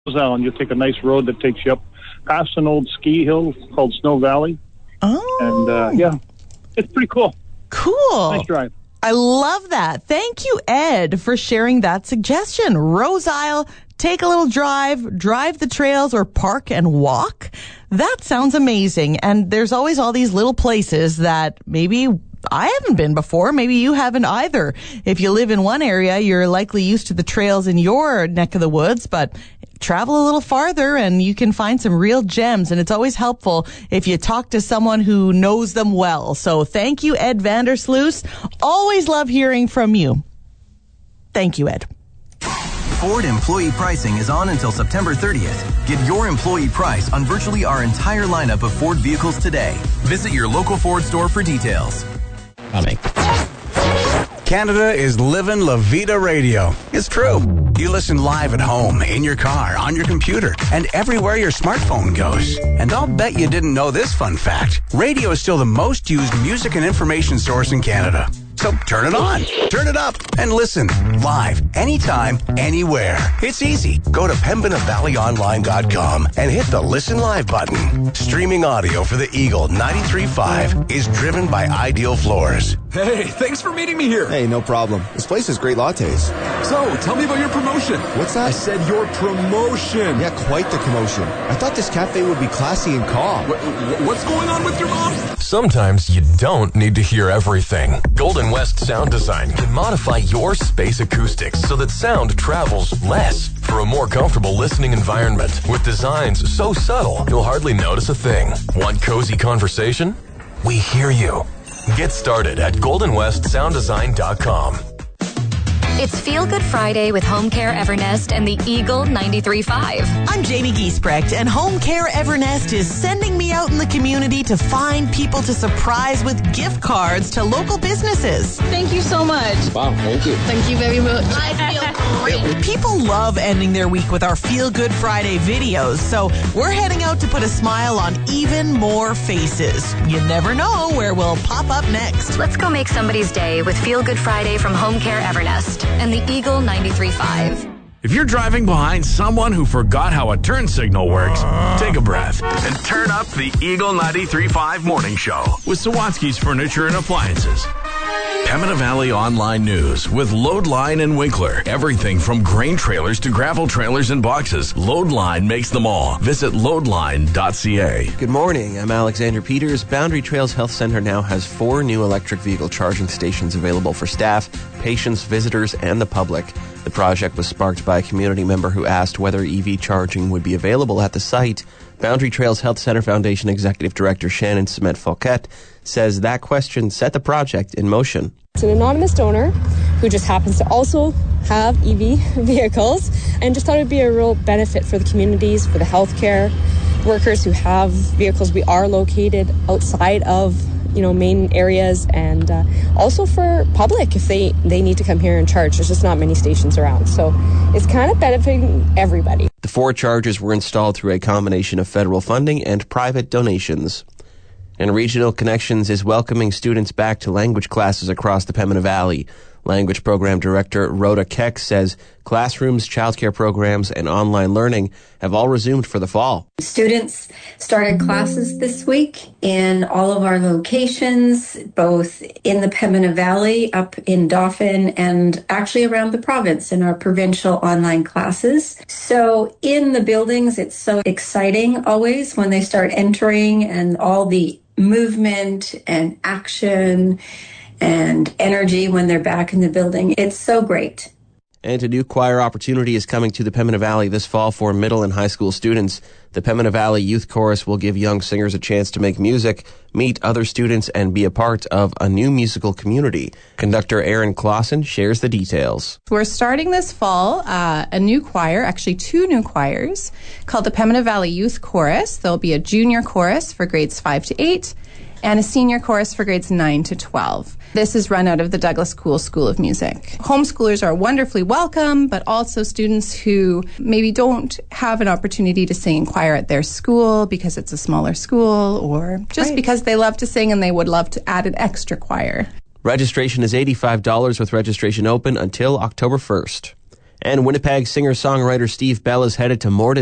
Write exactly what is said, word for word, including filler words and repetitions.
Island. You'll take a nice road that takes you up past an old ski hill called Snow Valley. Oh. And, uh, yeah, it's pretty cool. Cool. Nice drive. I love that. Thank you, Ed, for sharing that suggestion. Rose Isle, take a little drive, drive the trails, or park and walk. That sounds amazing. And there's always all these little places that maybe I haven't been before. Maybe you haven't either. If you live in one area, you're likely used to the trails in your neck of the woods, but travel a little farther and you can find some real gems. And it's always helpful if you talk to someone who knows them well. So thank you, Ed Vandersloot. Always love hearing from you. Thank you, Ed. Ford employee pricing is on until September thirtieth. Get your employee price on virtually our entire lineup of Ford vehicles today. Visit your local Ford store for details. Coming. Canada is living La Vida Radio. It's true. You listen live at home, in your car, on your computer, and everywhere your smartphone goes. And I'll bet you didn't know this fun fact. Radio is still the most used music and information source in Canada. So turn it on, turn it up, and listen live, anytime, anywhere. It's easy. Go to pembina valley online dot com and hit the Listen Live button. Streaming audio for the Eagle ninety-three point five is driven by Ideal Floors. Hey, thanks for meeting me here. Hey, no problem. This place has great lattes. So, tell me about your promotion. What's that? I said your promotion. Yeah, quite the commotion. I thought this cafe would be classy and calm. What, what's going on with your mom? Sometimes you don't need to hear everything. Golden West Sound Design can modify your space acoustics so that sound travels less for a more comfortable listening environment. With designs so subtle, you'll hardly notice a thing. Want cozy conversation? We hear you. Get started at golden west sound design dot com. It's Feel Good Friday with Home Care Evernest and the Eagle ninety-three point five. I'm Jamie Giesbrecht, and Home Care Evernest is sending me out in the community to find people to surprise with gift cards to local businesses. Thank you so much. Wow, thank you. Thank you very much. I feel great. People love ending their week with our Feel Good Friday videos, so we're heading out to put a smile on even more faces. You never know where we'll pop up next. Let's go make somebody's day with Feel Good Friday from Home Care Evernest and the Eagle ninety-three point five. If you're driving behind someone who forgot how a turn signal works, take a breath and turn up the Eagle ninety-three point five Morning Show with Sawatsky's Furniture and Appliances. Pembina Valley Online News with Loadline and Winkler. Everything from grain trailers to gravel trailers and boxes. Loadline makes them all. Visit loadline dot c a. Good morning. I'm Alexander Peters. Boundary Trails Health Center now has four new electric vehicle charging stations available for staff, patients, visitors, and the public. The project was sparked by a community member who asked whether E V charging would be available at the site. Boundary Trails Health Center Foundation Executive Director Shannon Cement-Fouquet says that question set the project in motion. It's an anonymous donor who just happens to also have E V vehicles and just thought it would be a real benefit for the communities, for the healthcare workers who have vehicles. We are located outside of, you know, main areas, and uh, also for public if they, they need to come here and charge. There's just not many stations around. So it's kind of benefiting everybody. The four chargers were installed through a combination of federal funding and private donations. And Regional Connections is welcoming students back to language classes across the Pembina Valley. Language Program Director Rhoda Keck says classrooms, childcare programs, and online learning have all resumed for the fall. Students started classes this week in all of our locations, both in the Pembina Valley, up in Dauphin, and actually around the province in our provincial online classes. So in the buildings, it's so exciting always when they start entering, and all the movement and action and energy when they're back in the building. It's so great. And a new choir opportunity is coming to the Pembina Valley this fall for middle and high school students. The Pembina Valley Youth Chorus will give young singers a chance to make music, meet other students, and be a part of a new musical community. Conductor Aaron Clausen shares the details. We're starting this fall uh, a new choir, actually two new choirs, called the Pembina Valley Youth Chorus. There'll be a junior chorus for grades five to eight and a senior chorus for grades nine to twelve. This is run out of the Douglas Cool School of Music. Homeschoolers are wonderfully welcome, but also students who maybe don't have an opportunity to sing in choir at their school because it's a smaller school, or just right. because they love to sing and they would love to add an extra choir. Registration is eighty-five dollars with registration open until October first. And Winnipeg singer-songwriter Steve Bell is headed to Morden